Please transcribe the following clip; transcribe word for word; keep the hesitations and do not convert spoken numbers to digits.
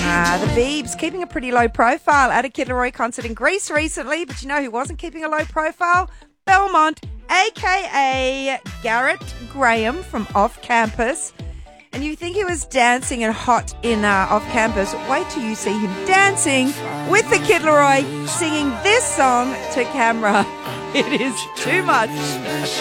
Ah, the Biebs keeping a pretty low profile at a Kid Laroi concert in Greece recently, but you know who wasn't keeping a low profile? Belmont, aka Garrett Graham from Off Campus. And you think he was dancing and hot in uh, Off Campus? Wait till you see him dancing with the Kid Laroi, singing this song to camera. It is too much.